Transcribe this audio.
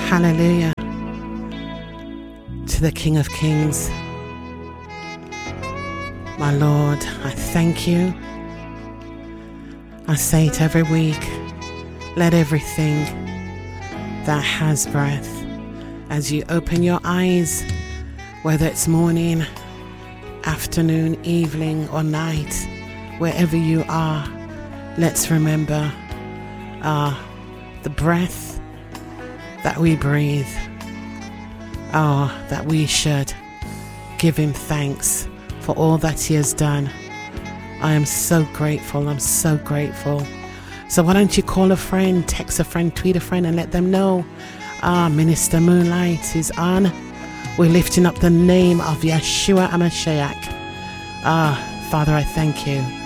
Hallelujah to the King of Kings. My Lord, I thank you. I say it every week, let everything that has breath, as you open your eyes, whether it's morning, afternoon, evening, or night, wherever you are, let's remember the breath that we breathe. That we should give him thanks for all that he has done. I am so grateful. I'm so grateful. So why don't you call a friend, text a friend, tweet a friend, and let them know Minister Moonlight is on. We're lifting up the name of Yeshua HaMashiach. Father, I thank you.